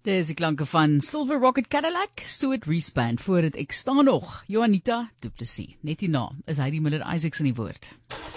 Dis die klanke van Silver Rocket Cadillac, Stuart Rees-Band, voor het Ek staan nog, Johanita Du Plessis. Net hierna is Heidi Miller-Isaacs in die woord.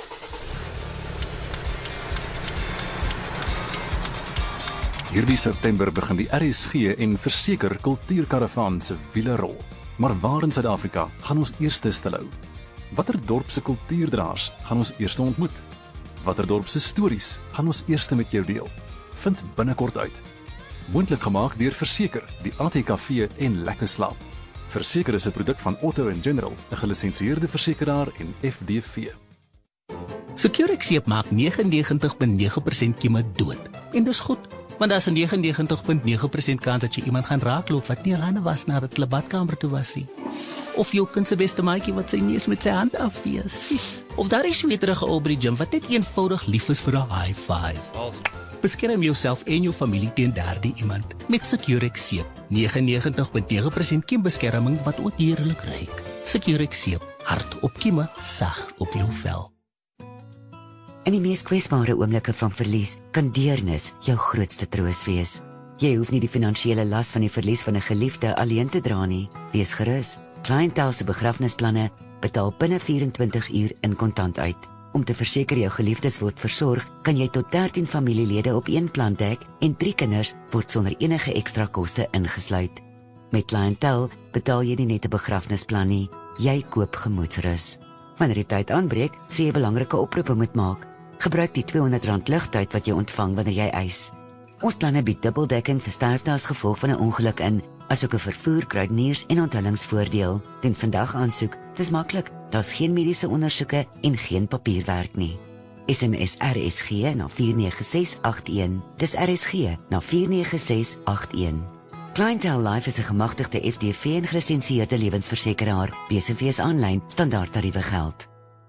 Hierdie September begin die RSG en Verseker Kultuurkaravaan se wiele rol. Maar waar in Suid-Afrika gaan ons eerste stilhou? Watter dorp se kultuurdraers gaan ons eerste ontmoet? Watter dorp se stories gaan ons eerste met jou deel? Vind binnekort uit. Moontlik gemaak deur Verseker, die ATKV en Lekker Slaap. Verseker is 'n produk van Auto & General, 'n gelisensieerde versekeraar en FDV. Securexeep maak 99.9% kieme dood. En dis goed, want daar's 'n 99.9% kans dat jy iemand gaan raakloop wat nie al hande was nadat hulle badkamer toe was nie. Of jou kind se beste maatjie wat sy neus met sy hand afvee. Of daar is sweterige ou by die gym wat net eenvoudig lief is vir 'n high five. Beskerm jouself en jou familie teen daardie iemand met Securexeep. 99.9% kiembeskerming wat ook heerlik ruik. Securexeep, hard op kieme, sag op jou vel. In die mees kwesbare oomblikke van verlies kan deernis jou grootste troos wees. Jy hoef nie die finansiële las van die verlies van 'n geliefde alleen te dra nie. Wees gerus. Clientele se begrafnisplanne betaal binne 24 uur in kontant uit. Om te verseker jou geliefdes word versorg, kan jy tot 13 familielede op een plan dek en 3 kinders word sonder enige ekstra koste ingesluit. Met Clientele betaal jy nie net 'n begrafnisplan nie, jy koop gemoedsrus. Wanneer die tyd aanbreek, sê jy belangrike oproepe moet maak. Gebruik die R200 ligtyd wat jy ontvang wanneer jy eis. Ons planne bied dubbeldekking vir sterfte as gevolg van 'n ongeluk in, asook 'n vervoer, kruideniers en onthullingsvoordeel. Doen vandag aansoek, dis maklik. Daar's geen mediese ondersoeke en geen papierwerk nie. SMS RSG na 49681. Dis RSG na 49681. Clientele Life is 'n gemagtigde FDV en gelisensieerde lewensversekeraar. BSV's aanlyn standaardtariewe geld.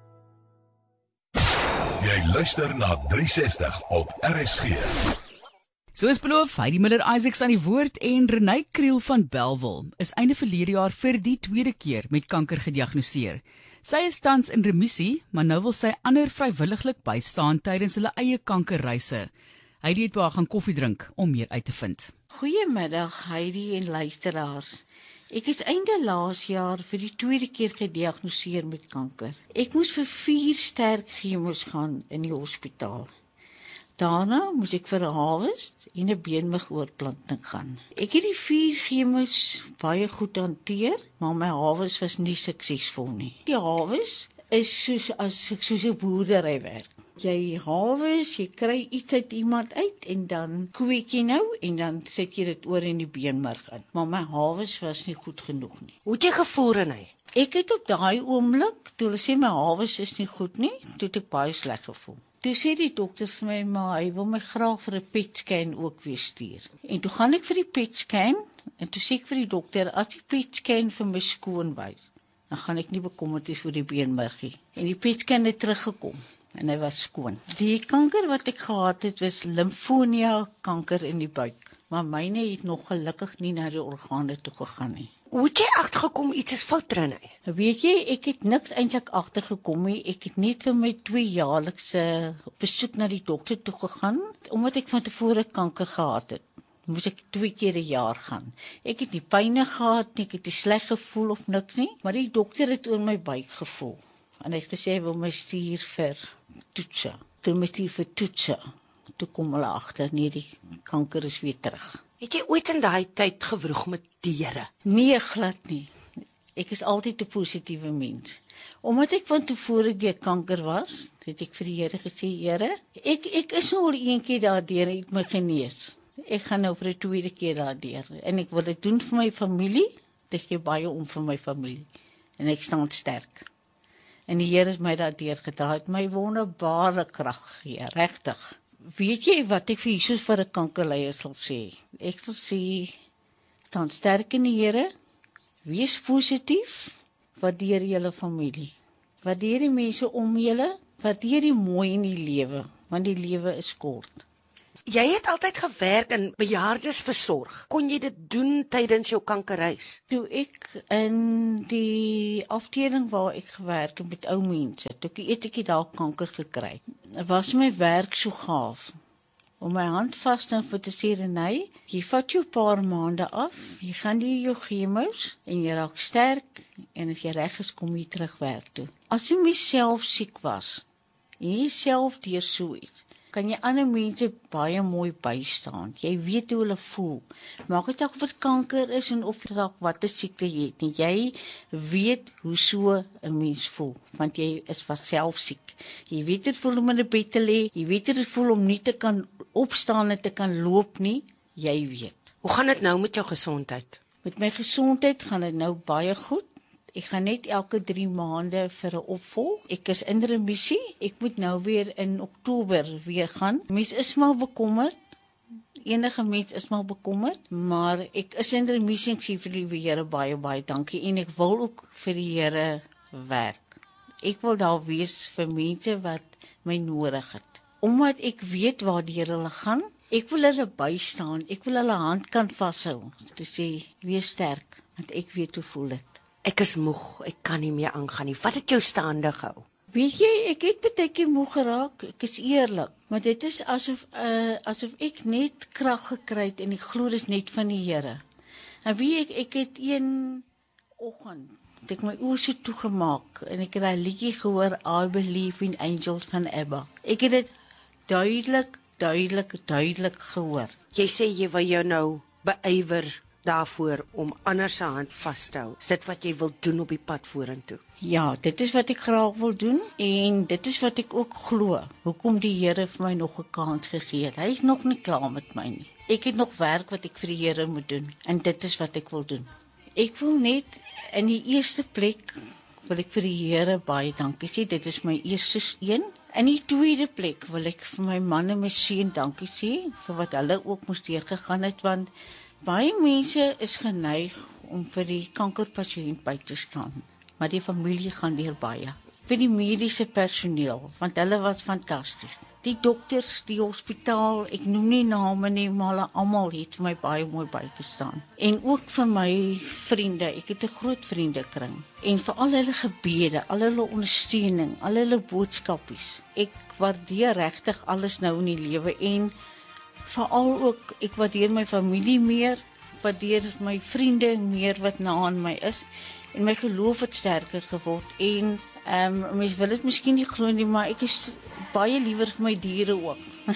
Jy luister na 360 op RSG. Soos beloof, Heidi Miller-Isaacs aan die woord en Renée Kriel van Bellville is einde verlede jaar vir die tweede keer met kanker gediagnoseer. Sy is tans in remissie, maar nou wil sy ander vrywilliglik bystaan tydens hulle eie kankerreise. Heidi het by haar gaan koffie drink om meer uit te vind. Goeiemiddag Heidi en luisteraars. Ek is einde laas jaar vir die tweede keer gediagnoseer met kanker. Ek moes vir 4 sterk chemo's gaan in die hospitaal. Daarna moes ek vir 'n harvest en 'n beenmergoortplanting gaan. Ek het die 4 chemo's baie goed hanteer, maar my harvest was nie suksesvol nie. Die harvest is soos 'n boerderywerk. Jy harvest, jy kry iets uit iemand uit en dan kweek jy nou en dan sit jy dit oor in die beenmerg in. Maar my harvest was nie goed genoeg nie. Hoe het jy gevoel, Renée? Ek het op daai oomblik, toe hulle sê my harvest is nie goed nie, toe het ek baie sleg gevoel. Toe sê die dokter vir my, maar hy wil my graag vir 'n PET-scan ook weer stuur. En toe gaan ek vir die PET-scan en toe sê ek vir die dokter, as die PET-scan vir my skoon wys, dan gaan ek nie bekommerd wees vir die beenmergie. En die PET-scan het teruggekom en hy was skoon. Die kanker wat ek gehad het was limfonia kanker in die buik, maar myne het nog gelukkig nie na die organe toe gegaan nie. Hoe het jy agtergekom iets is fout, Renée? Weet jy, ek het niks eintlik agtergekom nie. Ek het net vir my 2-jaarlikse besoek na die dokter toe gegaan, omdat ek van tevore kanker gehad het. Moes ek 2 keer 'n jaar gaan. Ek het nie pyne gehad nie, ek het nie sleg gevoel of niks nie, maar die dokter het oor my buik gevoel. En hy het gesê hy wil my stuur vir toetse. Toe my stuur vir toetse, toe kom hulle agter, nee, die kanker is weer terug. Het jy ooit in daai tyd gewroeg met die Here? Nee, glad nie. Ek is altyd 'n positiewe mens. Omdat ek van tevore deur kanker was, het ek vir die Here gesê, Here, ek is nou al een keer daardeur en ek my genees. Ek gaan nou vir 'n tweede keer daardeur en ek wil dit doen vir my familie. Ek gee baie om vir my familie en ek staan sterk. En die Here het my daardeur gedra, het my wonderbare krag gegee, regtig. Weet jy wat ek vir Jesus vir 'n kankerleier sal sê? Ek sal sê, staan sterk in die Here, wees positief, waardeer julle familie, waardeer die mense om julle, waardeer die mooi in die lewe, want die lewe is kort. Jy het altyd gewerk in bejaardesversorg. Kon jy dit doen tydens jou kankerreis? Toe ek in die afdeling waar ek gewerk het met ou mense, toe het ek daar kanker gekry. Was my werk so gaaf. om my hand vas te vir te sê, Renay, jy vat jou paar maande af, jy gaan die jou chemos en jy raak sterk en as jy reg is, kom jy terug werk toe. As jy myself siek was en jy self deur so iets, kan jy ander mense baie mooi bystaan. Jy weet hoe hulle voel. Maak dit saak of dit kanker is en of dit saak wat 'n siekte jy het. En jy weet hoe so 'n mens voel, want jy was self siek. Jy weet dit voel om in 'n bed te lê, jy weet dit voel om nie te kan opstaan en te kan loop nie. Jy weet. Hoe gaan dit nou met jou gesondheid? Met my gesondheid gaan dit nou baie goed. Ek gaan net elke 3 maande vir 'n opvolg. Ek is in remissie. Ek moet nou weer in Oktober weer gaan. Mens is maar bekommerd. Enige mens is maar bekommerd, maar ek is in remissie. Ek sê vir die Here baie dankie en ek wil ook vir die Here werk. Ek wil daar wees vir mense wat my nodig het. Omdat ek weet waardeur hulle gaan, ek wil hulle bystaan. Ek wil hulle hand kan vashou. Te sê, wees sterk, want ek weet hoe voel dit. Ek is moeg, ek kan nie meer aangaan nie. Wat het jou staande gehou? Weet jy, ek het baie keer moeg geraak, ek is eerlik, maar dit is asof ek net krag gekry het en ek glo dit is net van die Here. En weet ek het een oggend, het ek my oë so toegemaak en ek het daai liedjie gehoor, I Believe in Angels van ABBA. Ek het dit duidelik gehoor. Jy sê jy wil jou nou beywer daarvoor om ander se hand vas te hou. Is dit wat jy wil doen op die pad vorentoe? Ja, dit is wat ek graag wil doen en dit is wat ek ook glo. Hoekom die Here vir my nog 'n kans gegee het. Hy is nog nie klaar met my nie. Ek het nog werk wat ek vir die Here moet doen en dit is wat ek wil doen. Ek wil net in die eerste plek wil ek vir die Here baie dankie sê. Dit is my eerste een. In die tweede plek wil ek vir my man en my seun dankie sê vir wat hulle ook moes deurgegaan het, want baie mense is geneig om vir die kankerpasiënt by te staan, maar die familie gaan deur baie. Vir die mediese personeel, want hulle was fantasties. Die dokters, die hospitaal, ek noem nie name nie, maar hulle almal het vir my baie mooi bygestaan. En ook vir my vriende, ek het 'n groot vriendekring. En vir al hulle gebede, al hulle ondersteuning, al hulle boodskapies. Ek waardeer regtig alles nou in die lewe en veral ook, ek waardeer my familie meer, waardeer my vriende meer wat na aan my is, en my geloof het sterker geword, en mens wil dit miskien nie glo nie, maar ek is baie liewer vir my diere ook.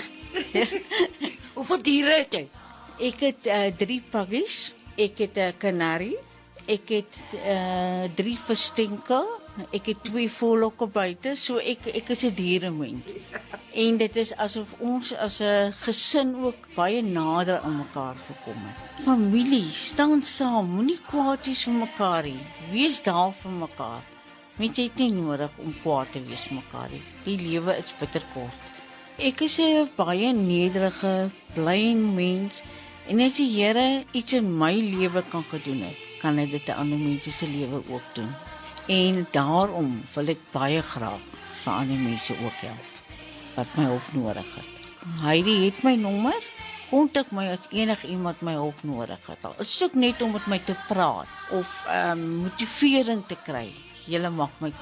Hoeveel diere het jy? Ek het 3 puggies, ek het 'n kanarie, ek het 3 verstenke, ek het 2 vollokke buite, so ek is 'n dieremens. En dit is asof ons as 'n gesin ook baie nader aan mekaar gekom het. Familie, staan saam, moenie kwaad wees vir mekaar nie. Wees daar vir mekaar. Mens het nie nodig om kwaad te wees vir mekaar nie. Die lewe is bitterkort. Ek is 'n baie nederige, bly mens, en as die Here iets in my lewe kan gedoen het, kan hy dit in ander mense se lewe ook doen. En daarom wil ek baie graag vir ander mense ook help wat my hulp nodig het. Heidi het my nommer. Kontak my as enigiemand my hulp nodig het. Al is dit ook net om met my te praat of motivering te kry. Julle mag my